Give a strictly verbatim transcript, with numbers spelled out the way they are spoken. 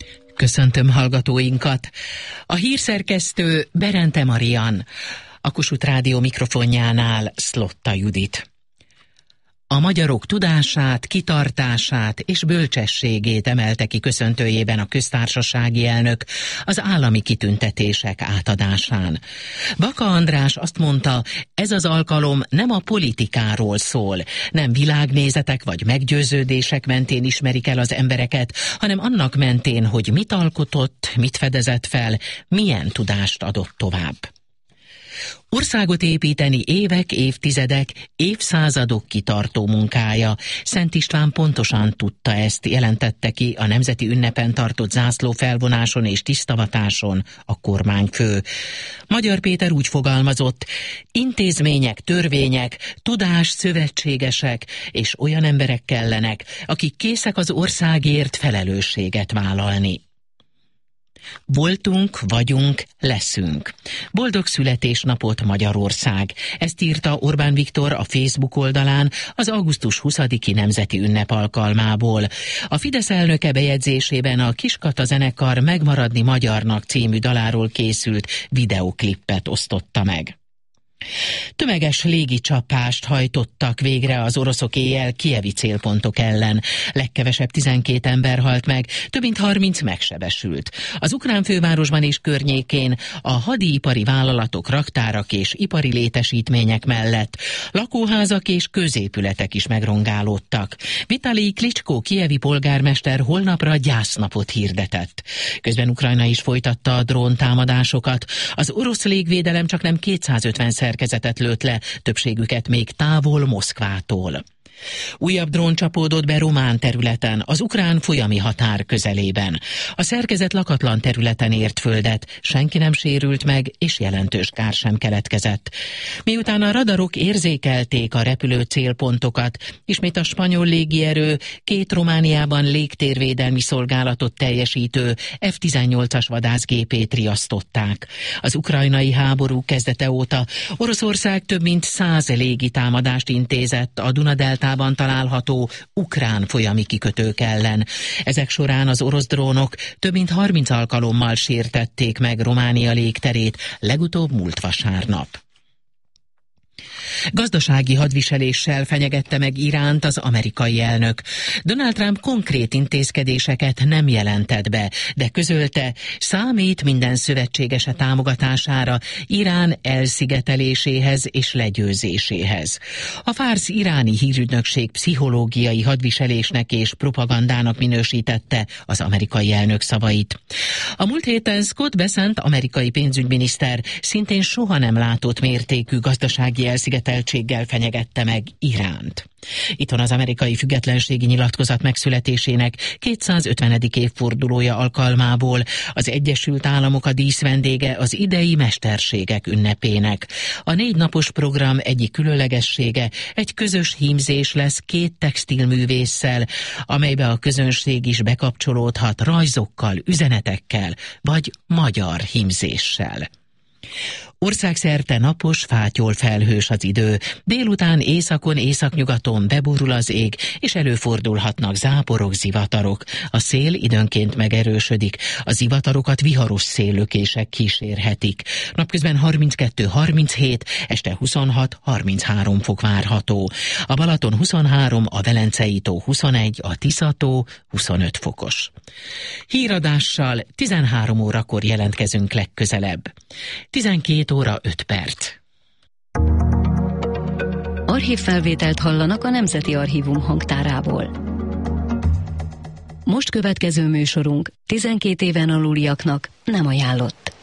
Köszöntöm hallgatóinkat! A hírszerkesztő Berente Marian, a Kossuth Rádió mikrofonjánál Szlotta Judit. A magyarok tudását, kitartását és bölcsességét emelte ki köszöntőjében a köztársasági elnök az állami kitüntetések átadásán. Baka András azt mondta, ez az alkalom nem a politikáról szól, nem világnézetek vagy meggyőződések mentén ismerik el az embereket, hanem annak mentén, hogy mit alkotott, mit fedezett fel, milyen tudást adott tovább. Országot építeni évek, évtizedek, évszázadok kitartó munkája. Szent István pontosan tudta ezt, jelentette ki a nemzeti ünnepen tartott zászlófelvonáson és tisztavatáson a kormányfő. Magyar Péter úgy fogalmazott, intézmények, törvények, tudás, szövetségesek és olyan emberek kellenek, akik készek az országért felelősséget vállalni. Voltunk, vagyunk, leszünk. Boldog születésnapot Magyarország! Ezt írta Orbán Viktor a Facebook oldalán az augusztus huszadiki nemzeti ünnep alkalmából. A Fidesz elnöke bejegyzésében a Kiskata zenekar Megmaradni magyarnak című daláról készült videóklippet osztotta meg. Tömeges légicsapást hajtottak végre az oroszok éjjel kijevi célpontok ellen. Legkevesebb tizenkét ember halt meg, több mint harminc megsebesült. Az ukrán fővárosban és környékén a hadipari vállalatok, raktárak és ipari létesítmények mellett lakóházak és középületek is megrongálódtak. Vitalij Klitschko kijevi polgármester holnapra gyásznapot hirdetett. Közben Ukrajna is folytatta a dróntámadásokat. Az orosz légvédelem csak nem kétszázötven szerkezetet lőtt le, többségüket még távol Moszkvától. Újabb drón csapódott be román területen, az ukrán folyami határ közelében. A szerkezet lakatlan területen ért földet, senki nem sérült meg, és jelentős kár sem keletkezett. Miután a radarok érzékelték a repülő célpontokat, ismét a spanyol légierő két Romániában légtérvédelmi szolgálatot teljesítő ef tizennyolcas vadászgépét riasztották. Az ukrajnai háború kezdete óta Oroszország több mint száz légitámadást intézett a Duna-deltában található ukrán folyami kikötők ellen. Ezek során az orosz drónok több mint harminc alkalommal sértették meg Románia légterét, legutóbb múlt vasárnap. Gazdasági hadviseléssel fenyegette meg Iránt az amerikai elnök. Donald Trump konkrét intézkedéseket nem jelentett be, de közölte, számít minden szövetségese támogatására Irán elszigeteléséhez és legyőzéséhez. A Fars iráni hírügynökség pszichológiai hadviselésnek és propagandának minősítette az amerikai elnök szavait. A múlt héten Scott Bessent amerikai pénzügyminiszter szintén soha nem látott mértékű gazdasági elszigeteltséggel fenyegette meg Iránt. Itthon az amerikai függetlenségi nyilatkozat megszületésének kétszázötvenedik évfordulója alkalmából az Egyesült Államok a díszvendége az idei mesterségek ünnepének. A négy napos program egyik különlegessége egy közös hímzés lesz két textilművésszel, amelybe a közönség is bekapcsolódhat rajzokkal, üzenetekkel vagy magyar hímzéssel. Országszerte napos, fátyol felhős az idő, délután északon, északnyugaton beborul az ég, és előfordulhatnak záporok, zivatarok. A szél időnként megerősödik, a zivatarokat viharos széllökések kísérhetik. Napközben harminckettő harminchét, este huszonhat harminchárom fok várható. A Balaton huszonhárom, a Velencei tó huszonegy, a Tisza-tó huszonöt fokos. Híradással tizenhárom órakor jelentkezünk legközelebb. tizenkét óra öt perc. Archívfelvételt hallanak a Nemzeti Archívum hangtárából. Most következő műsorunk tizenkét éven aluliaknak nem ajánlott.